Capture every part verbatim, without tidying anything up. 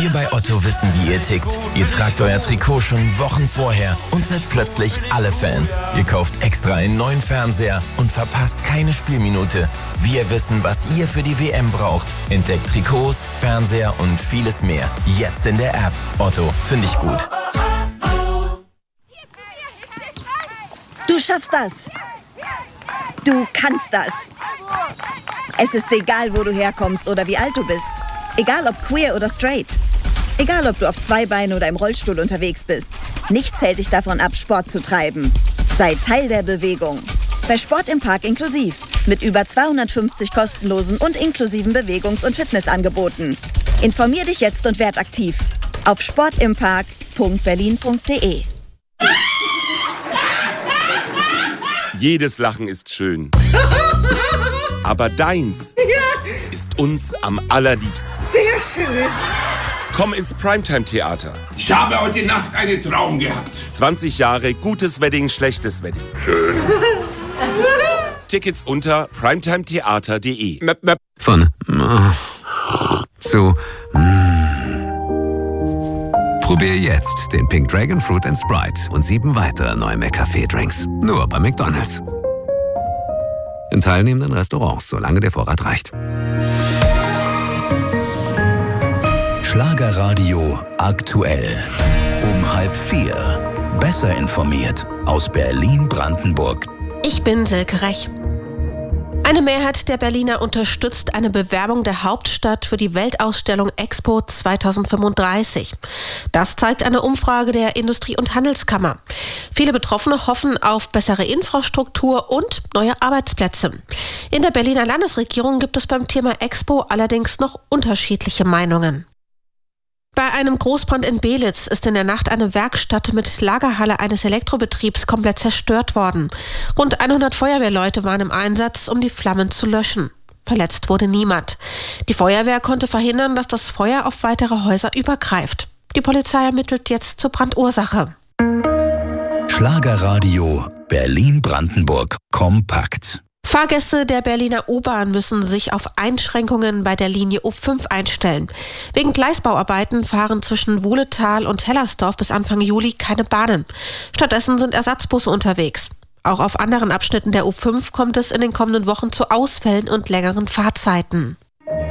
Wir bei Otto wissen, wie ihr tickt. Ihr tragt euer Trikot schon Wochen vorher und seid plötzlich alle Fans. Ihr kauft extra einen neuen Fernseher und verpasst keine Spielminute. Wir wissen, was ihr für die W M braucht. Entdeckt Trikots, Fernseher und vieles mehr. Jetzt in der App. Otto, finde ich gut. Du schaffst das. Du kannst das. Es ist egal, wo du herkommst oder wie alt du bist. Egal, ob queer oder straight. Egal, ob du auf zwei Beinen oder im Rollstuhl unterwegs bist. Nichts hält dich davon ab, Sport zu treiben. Sei Teil der Bewegung. Bei Sport im Park inklusiv. Mit über zweihundertfünfzig kostenlosen und inklusiven Bewegungs- und Fitnessangeboten. Informier dich jetzt und werd aktiv. Auf sportimpark punkt berlin punkt de. Jedes Lachen ist schön. Aber deins ist uns am allerliebsten. Sehr schön. Komm ins Primetime-Theater. Ich habe heute Nacht einen Traum gehabt. zwanzig Jahre gutes Wedding, schlechtes Wedding. Schön. Tickets unter primetimetheater punkt de. Von zu Probier jetzt den Pink Dragon Fruit and Sprite und sieben weitere neue McCafé-Drinks. Nur bei McDonald's. In teilnehmenden Restaurants, solange der Vorrat reicht. Schlagerradio aktuell. Um halb vier. Besser informiert aus Berlin-Brandenburg. Ich bin Silke Rech. Eine Mehrheit der Berliner unterstützt eine Bewerbung der Hauptstadt für die Weltausstellung Expo zweitausendfünfunddreißig. Das zeigt eine Umfrage der Industrie- und Handelskammer. Viele Betroffene hoffen auf bessere Infrastruktur und neue Arbeitsplätze. In der Berliner Landesregierung gibt es beim Thema Expo allerdings noch unterschiedliche Meinungen. Bei einem Großbrand in Belitz ist in der Nacht eine Werkstatt mit Lagerhalle eines Elektrobetriebs komplett zerstört worden. Rund hundert Feuerwehrleute waren im Einsatz, um die Flammen zu löschen. Verletzt wurde niemand. Die Feuerwehr konnte verhindern, dass das Feuer auf weitere Häuser übergreift. Die Polizei ermittelt jetzt zur Brandursache. Schlagerradio Berlin-Brandenburg kompakt. Fahrgäste der Berliner U-Bahn müssen sich auf Einschränkungen bei der Linie U fünf einstellen. Wegen Gleisbauarbeiten fahren zwischen Wuhletal und Hellersdorf bis Anfang Juli keine Bahnen. Stattdessen sind Ersatzbusse unterwegs. Auch auf anderen Abschnitten der U fünf kommt es in den kommenden Wochen zu Ausfällen und längeren Fahrzeiten.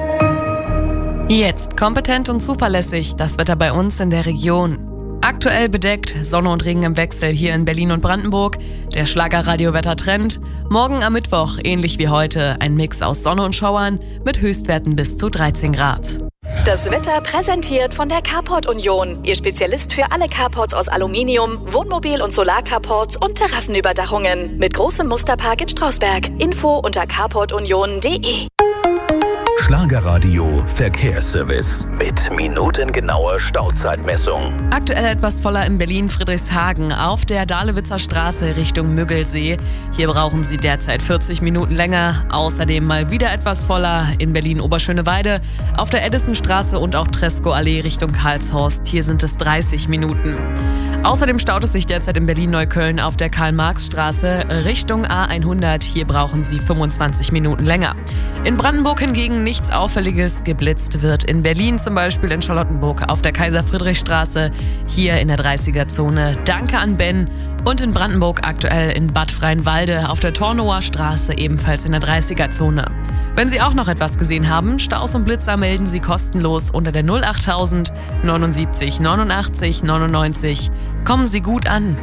Jetzt kompetent und zuverlässig das Wetter bei uns in der Region. Aktuell bedeckt, Sonne und Regen im Wechsel hier in Berlin und Brandenburg. Der Schlagerradio-Wettertrend. Morgen am Mittwoch, ähnlich wie heute, ein Mix aus Sonne und Schauern mit Höchstwerten bis zu dreizehn Grad. Das Wetter präsentiert von der Carport Union. Ihr Spezialist für alle Carports aus Aluminium, Wohnmobil- und Solarcarports und Terrassenüberdachungen. Mit großem Musterpark in Strausberg. Info unter carport union punkt de. Schlagerradio Verkehrsservice mit minutengenauer Stauzeitmessung. Aktuell etwas voller in Berlin-Friedrichshagen auf der Dahlewitzer Straße Richtung Müggelsee. Hier brauchen Sie derzeit vierzig Minuten länger. Außerdem mal wieder etwas voller in Berlin-Oberschöneweide auf der Edisonstraße und auch Tresco-Allee Richtung Karlshorst. Hier sind es dreißig Minuten. Außerdem staut es sich derzeit in Berlin-Neukölln auf der Karl-Marx-Straße Richtung A hundert. Hier brauchen Sie fünfundzwanzig Minuten länger. In Brandenburg hingegen nichts Auffälliges. Geblitzt wird in Berlin, zum Beispiel in Charlottenburg auf der Kaiser-Friedrich-Straße, hier in der dreißiger-Zone. Danke an Ben. Und in Brandenburg aktuell in Bad Freienwalde auf der Tornower Straße, ebenfalls in der dreißiger-Zone. Wenn Sie auch noch etwas gesehen haben, Staus und Blitzer melden Sie kostenlos unter der null achttausend neunundsiebzig neunundachtzig neunundneunzig. Kommen Sie gut an.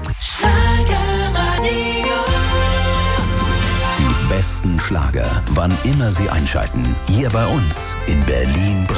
Die besten Schlager, wann immer Sie einschalten. Hier bei uns in Berlin.